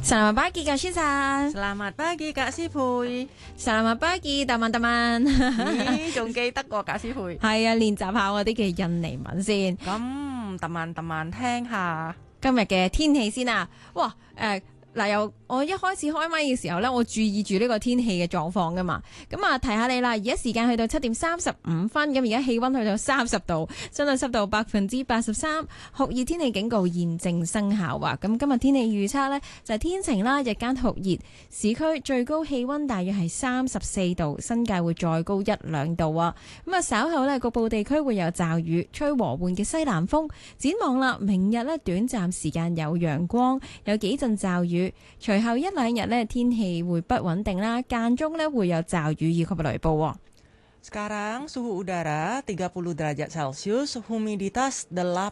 Selamat pagi Kak Shisan. Selamat pagi Kak Sipuy. Selamat pagi teman-teman. 咦，仲記得我 Kak Sipuy？ 係啊，練習下我啲嘅印尼文先。 咁teman-teman聽下。 今日嘅天氣先啊，哇嗱，由我一開始開咪嘅時候呢，我注意住呢個天氣嘅狀況噶嘛。咁啊，提下你啦，而家時間去到7:35，咁而家氣溫去到30度，相對濕度83%，酷熱天氣警告現正生效啊。咁今日天氣預測呢，就係天晴啦，日間酷熱，市區最高氣溫大約係34度，新界會再高1-2度啊。咁啊，稍後呢，局部地區會有驟雨，吹和緩嘅西南風。展望啦，明日呢，短暫時間有陽光，有幾陣驟雨。隨後1-2日呢，天氣會不穩定啦，間中呢會有驟雨以及雷暴。 Sekarang suhu udara 30 derajat Celcius, humiditas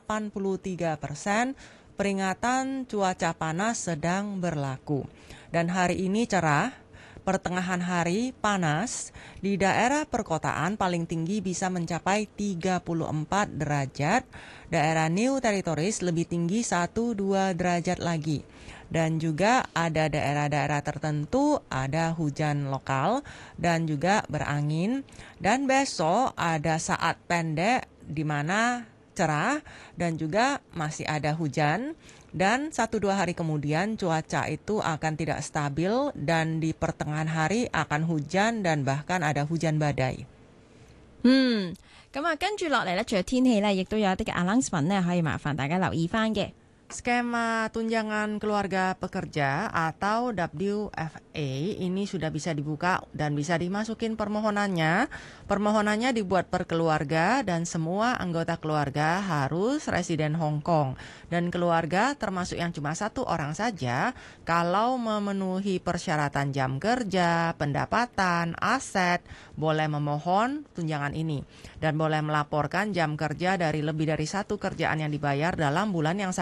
83%, peringatan cuaca panas sedang berlaku. Dan hari ini cerah, pertengahan hari panas, di daerah perkotaan paling tinggi bisa mencapai 34 derajat, daerah New Territories lebih tinggi 1-2 derajat lagi. Dan juga ada daerah-daerah tertentu ada hujan lokal dan juga berangin. Dan besok ada saat pendek di mana cerah dan juga masih ada hujan. Dan 1-2 hari kemudian cuaca itu akan tidak stabil dan di pertengahan hari akan hujan dan bahkan ada hujan badai. 咁啊，跟住落嚟呢，除咗天氣呢，亦都有一啲嘅 announcement 呢，可以麻煩大家留意翻嘅。 Skema tunjangan keluarga pekerja atau WFA ini sudah bisa dibuka dan bisa dimasukin permohonannya. Permohonannya dibuat per keluarga dan semua anggota keluarga harus residen Hong Kong. Dan keluarga termasuk yang cuma satu orang saja kalau memenuhi persyaratan jam kerja, pendapatan, aset, boleh memohon tunjangan ini. Dan boleh melaporkan jam kerja dari lebih dari satu kerjaan yang dibayar dalam bulan yang sama.